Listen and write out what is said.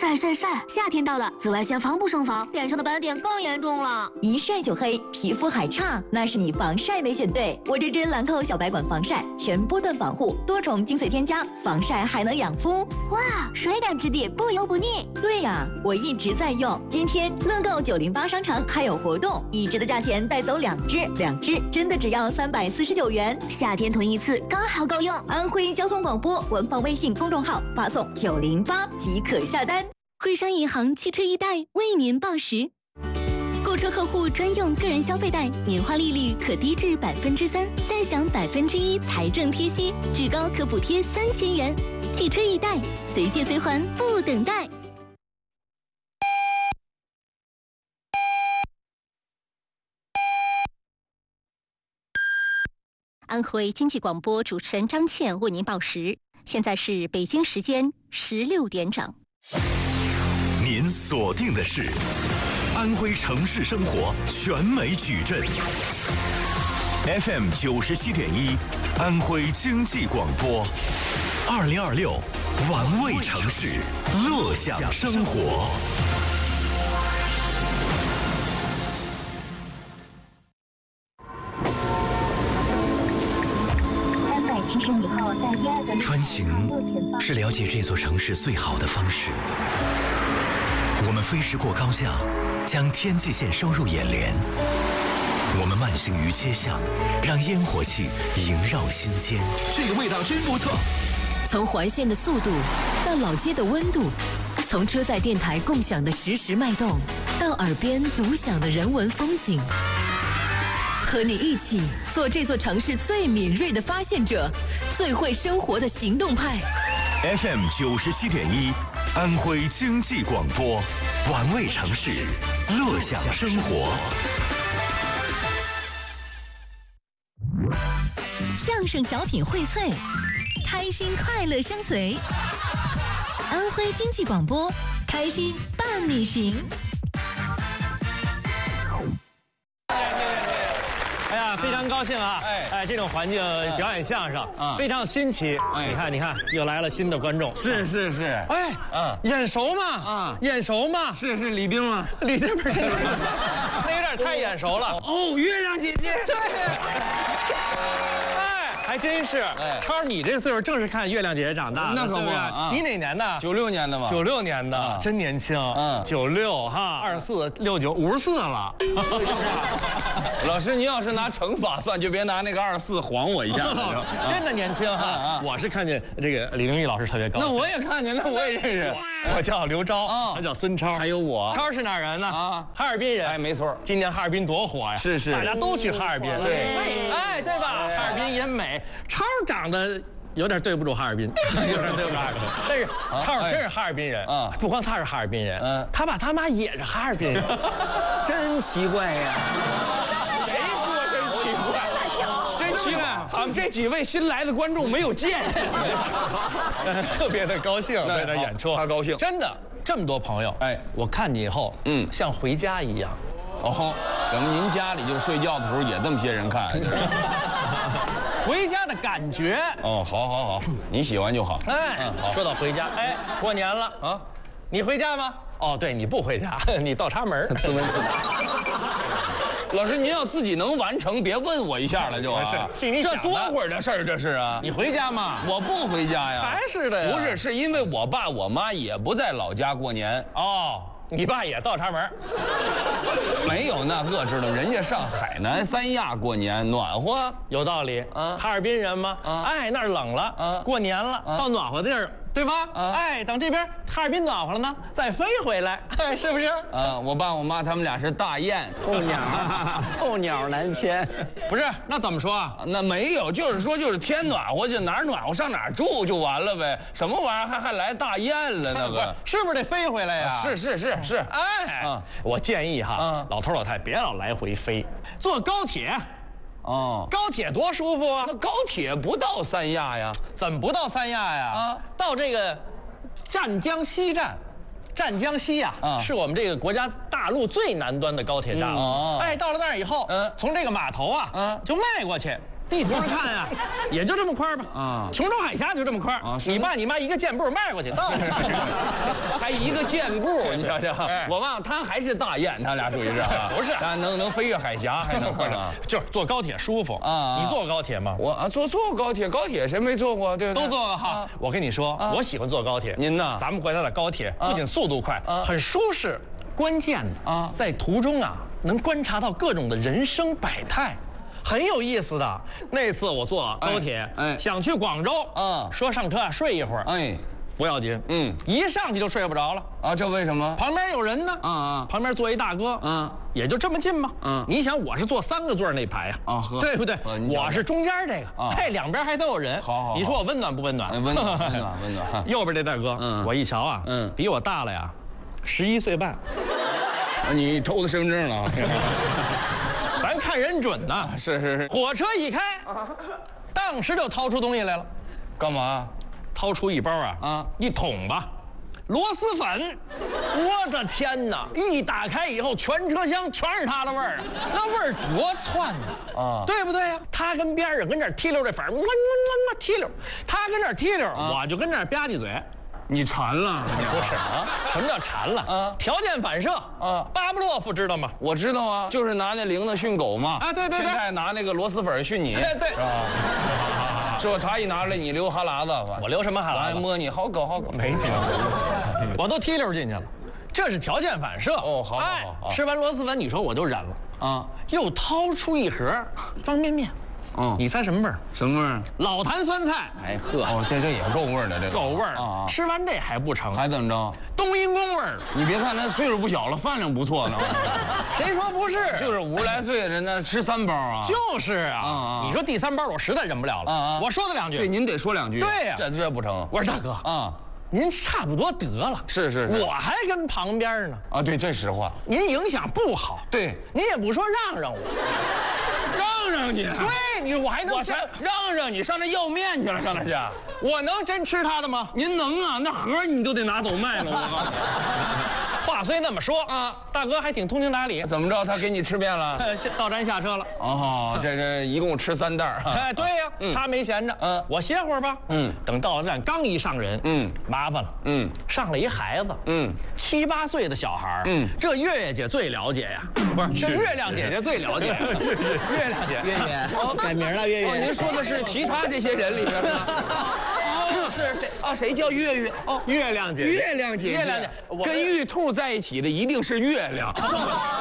晒晒晒！夏天到了，紫外线防不胜防，脸上的斑点更严重了。 一晒就黑，皮肤还差，那是你防晒没选对。我这支兰蔻小白管防晒，全波段防护，多重精粹添加，防晒还能养肤。 哇，水感质地，不油不腻。 对呀，我一直在用。今天乐购908商城还有活动，1支的价钱带走2支，2支真的只要349元。 夏天囤一次刚好够用。 安徽交通广播官方微信公众号发送908即可下单。 徽商银行汽车一贷为您报时，购车客户专用个人消费贷，年化利率可低至3%，再享1%财政贴息，至高可补贴3000元。汽车一贷，随借随还，不等待。安徽经济广播主持人张倩为您报时，现在是北京时间16点整。 您锁定的是安徽城市生活全美矩阵 FM 97.1，安徽经济广播，2026玩味城市，乐享生活。 370米后，在第2个穿行是了解这座城市最好的方式。我们飞驰过高架，将天际线收入眼帘。我们慢行于街巷，让烟火气萦绕心间。 这个味道真不错。 从环线的速度到老街的温度，从车载电台共享的实时脉动，到耳边独享的人文风景。和你一起做这座城市最敏锐的发现者，最会生活的行动派。 FM 97.1，安徽经济广播，玩味城市，乐享生活。 相声小品荟萃，开心快乐相随。安徽经济广播，开心伴你行。 非常高兴啊！这种环境表演相声非常新奇。你看，又来了新的观众。 是。 眼熟吗？眼熟吗？ 是李冰吗？ 李冰不是，那有点太眼熟了。 哦，月亮姐姐。 对。还真是，超你这岁数正是看月亮姐姐长大的， 那可不啊！你哪年的 ？96年的嘛。 96年的，真年轻。96哈，24、69、54了。 老师，您要是拿乘法算，就别拿那个24晃我一下。 真的年轻哈！我是看见这个李玲玉老师特别高兴。 那我也看见，那我也认识。 我叫刘钊，他叫孙超， 还有我。 超是哪人呢？哈尔滨人。 哎，没错。 今年哈尔滨多火呀！ 是， 大家都去哈尔滨。 对。 对吧？哈尔滨也美。超长得有点对不住哈尔滨，有点对不住哈尔滨。但是超真是哈尔滨人啊！不光他是哈尔滨人，他爸他妈也是哈尔滨人， 真奇怪呀！ 谁说真奇怪？ 真奇怪！我们这几位新来的观众没有见识， 特别的高兴为他演出， 他高兴， 真的这么多朋友。我看你以后，像回家一样。 哦，怎么您家里就睡觉的时候也这么些人看？ 回家的感觉。 哦，好，你喜欢就好。 好。说到回家，过年了啊，你回家吗？哦，对，你不回家，你倒插门， 自问自答。老师，您要自己能完成，别问我一下了就。 是， 这多会儿的事儿，这是啊。 你回家吗？ 我不回家呀。 还是的呀。 不是，是因为我爸我妈也不在老家过年。 哦。你爸也倒插门？ 没有那个知道，人家上海南三亚过年，暖和。 有道理啊。哈尔滨人吗？那儿冷了，过年了，到暖和地儿，对吧？等这边哈尔滨暖和了呢，再飞回来，是不是？ 我爸我妈他们俩是大雁， 候鸟南迁。 不是，那怎么说啊？ 那没有，就是说就是天暖和就哪儿暖和上哪儿住就完了呗。什么玩意儿还来大雁了那个？ 是不是得飞回来呀？ 是。 我建议哈，老头老太别老来回飞，坐高铁。高铁多舒服啊！ 那高铁不到三亚呀？ 怎么不到三亚呀？到这个湛江西站。湛江西是我们这个国家大陆最南端的高铁站。到了那儿以后，从这个码头就迈过去， 地图上看呀，也就这么块吧。啊，琼州海峡就这么块。啊，你爸你妈一个箭步迈过去，到。 还一个箭步，你瞧瞧，我忘了他还是大雁，他俩属于是不是？ 能飞越海峡，还能就是坐高铁舒服啊。你坐过高铁吗？ 我坐过高铁，高铁谁没坐过？对， 都坐过哈。我跟你说，我喜欢坐高铁。 您呢？ 咱们国家的高铁不仅速度快，很舒适，关键的在途中啊，能观察到各种的人生百态。很有意思的。那次我坐高铁，想去广州，说上车啊睡一会儿，不要紧，一上去就睡不着了啊！这为什么？ 旁边有人呢，旁边坐一大哥，也就这么近嘛，你想我是坐3个座那排呀，对不对？我是中间这个，这两边还都有人，好，你说我温暖不温暖？ 温暖。 右边这大哥，我一瞧啊，比我大了呀，11岁半。 你偷他身份证了？ 咱看人准呐， 是。火车一开，当时就掏出东西来了， 干嘛？ 掏出一包一桶吧，螺蛳粉。我的天哪！一打开以后，全车厢全是它的味儿啊，那味儿多窜呐对不对呀？他跟边上跟这踢溜这粉，踢溜，他跟这儿踢溜，我就跟这儿吧唧嘴。 你馋了？ 不是什么叫馋了？条件反射巴甫洛夫知道吗？ 我知道啊，就是拿那铃铛训狗嘛。 对。 现在拿那个螺蛳粉训你。 对。 是吧？他一拿来，你流哈喇子， 我流什么哈喇子？ 摸你，好狗。 没我都踢溜进去了，这是条件反射。 好。 吃完螺蛳粉，你说我就忍了又掏出一盒方便面。你猜什么味儿？ 什么味儿？ 老坛酸菜。 这也够味儿的，这够味儿啊！吃完这还不成？ 还怎么着？ 冬阴功味儿。 你别看他岁数不小了，饭量不错呢。 谁说不是？ 就是50来岁的人呢，吃3包啊。 就是啊。你说第3包我实在忍不了了我说他2句。 对，您得说2句。 对呀， 这不成。 我说大哥您差不多得了。 是。 我还跟旁边呢。 对，这实话。 您影响不好。 对， 您也不说让我。 让你？ 对，我还能让你上那要面去了，上那去。 我能真吃他的吗？ 您能啊，那盒你都得拿走卖了。我告诉你。 话虽那么说大哥还挺通情达理。 怎么着？他给你吃遍了？ 到站下车了。 这一共吃3袋。 对呀，他没闲着。我歇会儿吧。等到了站，刚一上人，麻烦了。上来一孩子。7、8岁的小孩。这月姐最了解呀。不是，这月亮姐姐最了解。月亮姐。 月月改名了，月月。 您说的是其他这些人里边吗？是谁啊？谁叫月月？ 月亮姐。 月亮姐。跟玉兔在一起的一定是月亮。